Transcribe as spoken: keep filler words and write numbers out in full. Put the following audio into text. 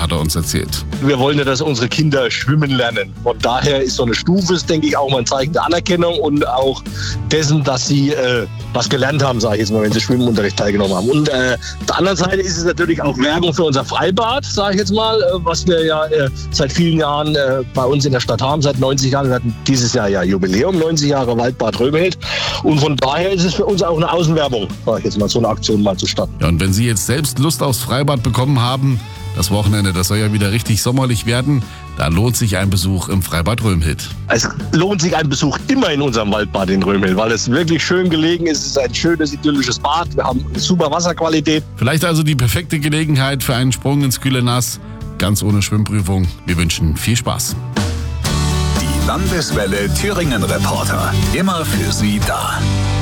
hat er uns erzählt. Wir wollen ja, dass unsere Kinder schwimmen lernen. Von daher ist so eine Stufe, denke ich, auch mal ein Zeichen der Anerkennung und auch dessen, dass sie äh, was gelernt haben, sage ich jetzt mal, wenn sie Schwimmunterricht teilgenommen haben. Und äh, auf der anderen Seite ist es natürlich auch Werbung für unser Freibad, sage ich jetzt mal, äh, was wir ja äh, seit vielen Jahren äh, bei uns in der Stadt haben, seit neunzig Jahren. Wir hatten dieses Jahr ja Jubiläum, neunzig Jahre Waldbad Römhild. Und von daher ist es für uns auch eine Außenwerbung, sage ich jetzt mal, so eine Aktion mal zu starten. Ja, und wenn Sie jetzt selbst Lust aufs Freibad bekommen haben, das Wochenende, das soll ja wieder richtig sommerlich werden, da lohnt sich ein Besuch im Freibad Römhild. Es lohnt sich ein Besuch immer in unserem Waldbad in Römhild, weil es wirklich schön gelegen ist. Es ist ein schönes, idyllisches Bad. Wir haben super Wasserqualität. Vielleicht also die perfekte Gelegenheit für einen Sprung ins kühle Nass, ganz ohne Schwimmprüfung. Wir wünschen viel Spaß. Die Landeswelle Thüringen Reporter, immer für Sie da.